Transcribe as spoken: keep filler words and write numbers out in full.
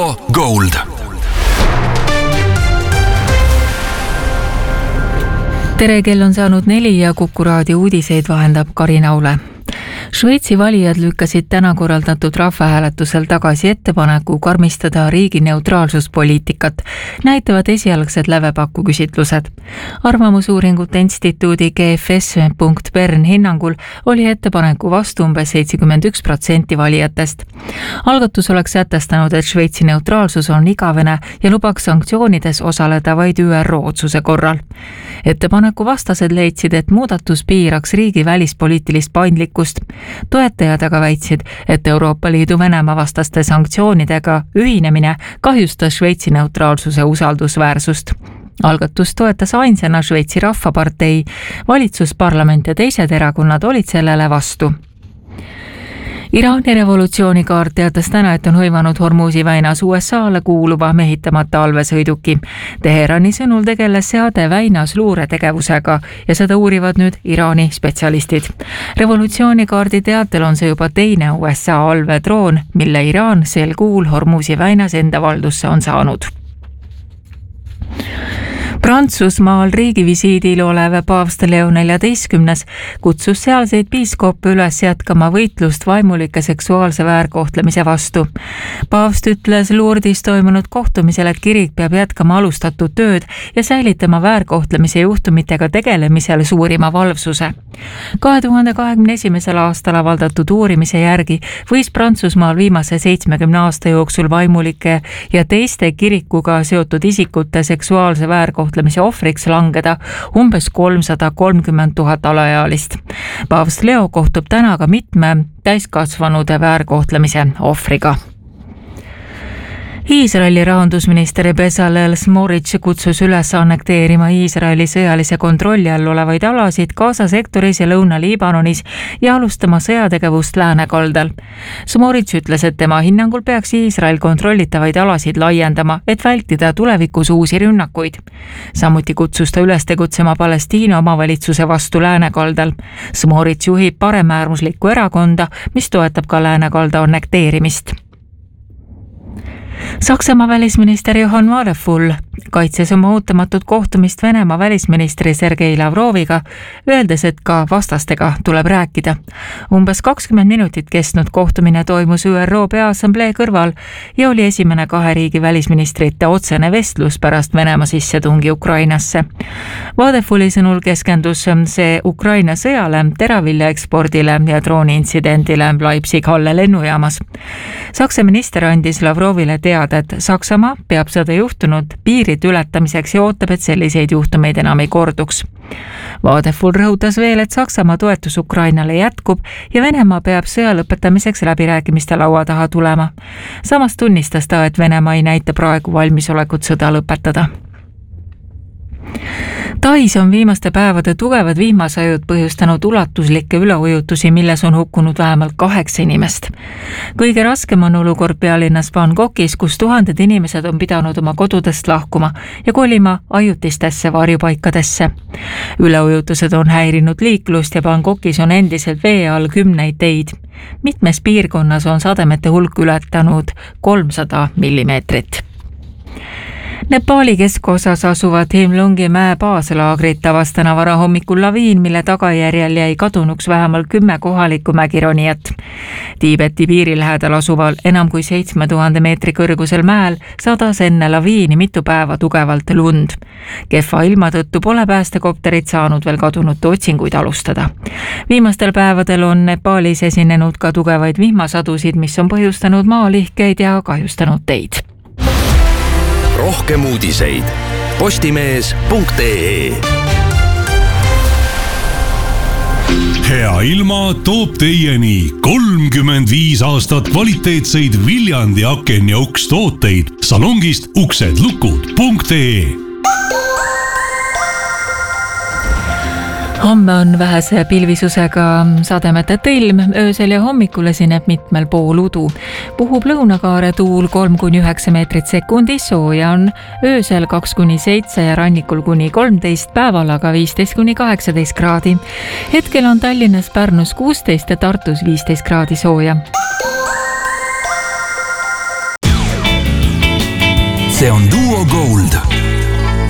Auto Gold. Tere, kell on saanud neli ja Kuku raadio uudiseid vahendab Karin Aule. Šveitsi valijad lükkasid täna korraldatud rahvahääletusel tagasi ettepaneku karmistada riigi neutraalsuspoliitikat, näitavad esialgsed lävepakku küsitlused. Arvamusuuringute instituudi G F S punkt Bern hinnangul oli ettepaneku vastu umbes seitsekümmend üks protsenti valijatest. Algatus oleks sätestanud, et Šveitsi neutraalsus on igavene ja lubaks sanktsioonides osaleda vaid Ü R O otsuse korral. Ettepaneku vastased leidsid, et muudatus piiraks riigi välispoliitilist paindlikkust. Toetajad aga väitsid, et Euroopa Liidu Venemaa vastaste sanktsioonidega ühinemine kahjustas Šveitsi neutraalsuse usaldusväärsust. Algatus toetas ainsana Šveitsi Rahvapartei, valitsusparlament ja teised erakonnad olid sellele vastu. Iraani revolutsioonikaart teatas täna, et on hõivanud Hormuzi väinas U S A-le kuuluva mehitamata allveesõiduki. Teherani sõnul tegeles seade väinas luuretegevusega ja seda uurivad nüüd Iraani spetsialistid. Revolutsioonikaardi teatel on see juba teine U S A allveedroon, mille Iraan sel kuul Hormuzi väinas enda valdusse on saanud. Prantsusmaal riigivisiidil olev paavst Leo neljateistkümnes kutsus sealseid piiskoppe üles jätkama võitlust vaimulike seksuaalse väärkohtlemise vastu. Paavst ütles Lourdis toimunud kohtumisel, et kirik peab jätkama alustatud tööd ja säilitama väärkohtlemise juhtumitega tegelemisel suurima valvsuse. kahe tuhande kahekümne esimesel aastal avaldatud uurimise järgi võis Prantsusmaal viimase seitsmekümne aasta jooksul vaimulike ja teiste kirikuga seotud isikute seksuaalse väärkohtlemise ohvriks langeda umbes kolmsada kolmkümmend tuhat alaealist. Paavst Leo kohtub täna ka mitme täiskasvanude väärkohtlemise ohvriga. Iisraeli rahandusminister Bezalel Smotrich kutsus üles annekteerima Iisraeli sõjalise kontrolli all olevaid alasid Gaza sektoris ja Lõuna-Liibanonis ja alustama sõjategevust läänekaldal. Smotrich ütles, et tema hinnangul peaks Iisrael kontrollitavaid alasid laiendama, et vältida tulevikus uusi rünnakuid. Samuti kutsus ta üles tegutsema Palestiina omavalitsuse vastu läänekaldal. Smotrich juhib paremäärmuslikku erakonda, mis toetab ka läänekalda annekteerimist. Saksamaa välisminister Johann Wadephul kaitses oma ootamatut kohtumist Venemaa välisministri Sergei Lavroviga, öeldes, et ka vastastega tuleb rääkida. Umbes kakskümmend minutit kestnud kohtumine toimus Ü R O Peaassamblee kõrval ja oli esimene kahe riigi välisministrite otsene vestlus pärast Venemaa sissetungi Ukrainasse. Wadephuli sõnul keskendus see Ukraina sõjale, teravilja ekspordile ja drooniintsidendile Leipzig-Halle lennujaamas. Saksa minister andis Lavrovile teada, et Saksamaa peab seda juhtunud piirid ületamiseks ja ootab, et selliseid juhtumeid enam ei korduks. Wadephul rõhutas veel, et Saksamaa toetus Ukrainale jätkub ja Venemaa peab sõja lõpetamiseks läbirääkimiste laua taha tulema. Samas tunnistas ta, et Venemaa ei näita praegu valmisolekut sõda lõpetada. Tais on viimaste päevade tugevad vihmasajud põhjustanud ulatuslikke üleujutusi, milles on hukkunud vähemalt kaheksa inimest. Kõige raskem on olukord pealinnas Bangkokis, kus tuhanded inimesed on pidanud oma kodudest lahkuma ja kolima ajutistesse varjupaikadesse. Üleujutused on häirinud liiklust ja Bangkokis on endiselt vee all kümneid teid. Mitmes piirkonnas on sademete hulk ületanud kolmsada millimeetrit. Nepaali keskosas asuvat Himlungi mäe baaslaagrit tabas täna varahommikul laviin, mille tagajärjel jäi kadunuks vähemalt kümme kohalikku mägironijat. Tiibeti piiri lähedal asuval enam kui seitsme tuhande meetri kõrgusel mäel sadas enne laviini mitu päeva tugevalt lund. Kehva ilma tõttu pole päästekopterid saanud veel kadunute otsinguid alustada. Viimastel päevadel on Nepaalis esinenud ka tugevaid vihmasadusid, mis on põhjustanud maalihkeid ja kahjustanud teid. Rohkem uudiseid postimees punkt ee. Hea ilma toob teieni kolmkümmend viis aastat kvaliteetseid Viljandi aken ja uks tooteid salongist uksedlukud punkt ee. Homme on vähese pilvisusega sademete tõlm, öösel ja hommikul esineb mitmel pool udu. Puhub lõunakaare tuul kolm kuni üheksa meetrit sekundis, sooja on öösel kaks kuni seitse ja rannikul kuni kolmteist, päeval aga viisteist kuni kaheksateist kraadi. Hetkel on Tallinnas, Pärnus kuusteist ja Tartus viisteist kraadi sooja. see on Duo Gold.